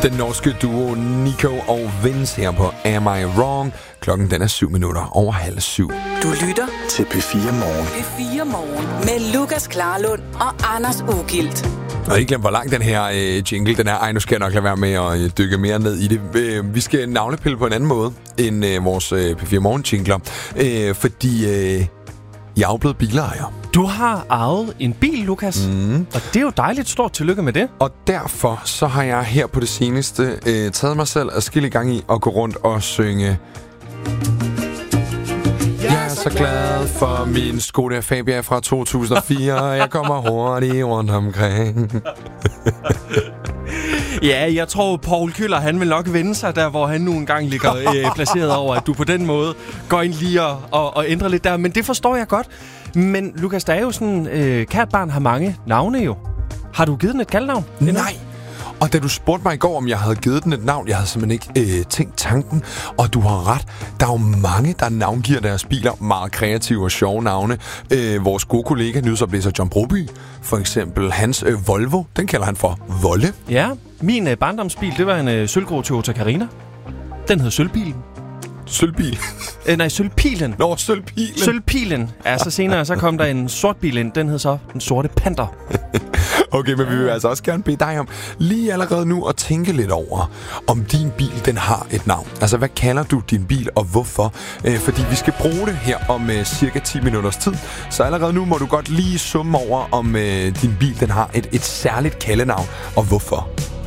Den norske duo Nico og Vince her på Am I Wrong? Klokken den er 7:07. Du lytter til P4 Morgen. P4 Morgen med Lukas Klarlund og Anders Ugilt. Og ikke glem, hvor lang den her jingle den er. Ej, nu skal jeg nok lade være med at dykke mere ned i det. Vi skal navlepille på en anden måde end vores P4 Morgen jingler. Fordi jeg er jo blevet bilejer. Du har arvet en bil, Lukas. Og det er jo dejligt. Stort tillykke med det. Og derfor så har jeg her på det seneste taget mig selv adskillig gang i at gå rundt og synge. Jeg er så glad for min Skoda Fabia fra 2004. Jeg kommer hurtigt rundt omkring. Ja, jeg tror, Paul Køller, han vil nok vende sig der, hvor han nu engang ligger placeret over, at du på den måde går ind lige og ændrer lidt der. Men det forstår jeg godt. Men Lukas, der er jo sådan, kært barn har mange navne jo. Har du givet den et kaldnavn? Nej. Og da du spurgte mig i går, om jeg havde givet den et navn, jeg havde simpelthen ikke tænkt tanken. Og du har ret. Der er jo mange, der navngiver deres biler meget kreative og sjove navne. Vores gode kollega, nyhedsoplæser John Broby, for eksempel hans Volvo, den kalder han for Volle. Ja, min barndomsbil, det var en sølvgrå Toyota Carina. Den hed Sølvbilen. Sølvbil? Nej, Sølvpilen. Nå, Sølvpilen. Sølvpilen. Ja, så senere så kom der en sort bil ind. Den hed så den sorte Panther. Okay, men vi vil altså også gerne bede dig om lige allerede nu at tænke lidt over, om din bil, den har et navn. Altså, hvad kalder du din bil, og hvorfor? Fordi vi skal bruge det her om cirka 10 minutters tid. Så allerede nu må du godt lige summe over, om din bil, den har et særligt kaldenavn, og hvorfor.